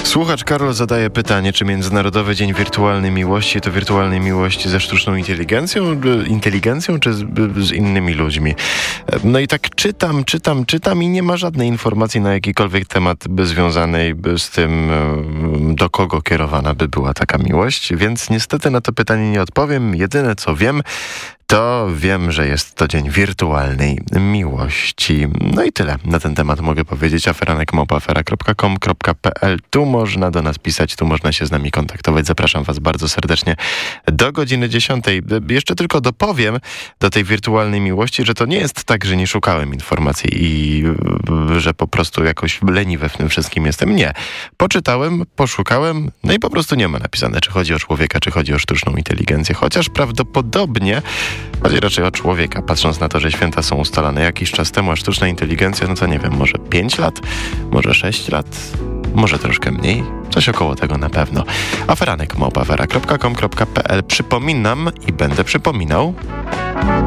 Słuchacz Karol zadaje pytanie, czy Międzynarodowy Dzień Wirtualnej Miłości to wirtualnej miłości ze sztuczną inteligencją czy z innymi ludźmi. No i tak czytam i nie ma żadnej informacji na jakikolwiek temat związanej z tym, do kogo kierowana by była taka miłość, więc niestety na to pytanie nie odpowiem. Jedyne co wiem, to wiem, że jest to Dzień Wirtualnej Miłości. No i tyle na ten temat mogę powiedzieć. aferanek@afera.com.pl. Tu można do nas pisać, tu można się z nami kontaktować. Zapraszam was bardzo serdecznie do godziny 10. Jeszcze tylko dopowiem do tej wirtualnej miłości, że to nie jest tak, że nie szukałem informacji i że po prostu jakoś leniwy w tym wszystkim jestem. Nie. Poczytałem, poszukałem, no i po prostu nie ma napisane, czy chodzi o człowieka, czy chodzi o sztuczną inteligencję. Chociaż prawdopodobnie chodzi raczej o człowieka, patrząc na to, że święta są ustalane jakiś czas temu, a sztuczna inteligencja, no to nie wiem, może 5 lat, może 6 lat, może troszkę mniej, coś około tego na pewno. aferanek@afera.com.pl. Przypominam i będę przypominał,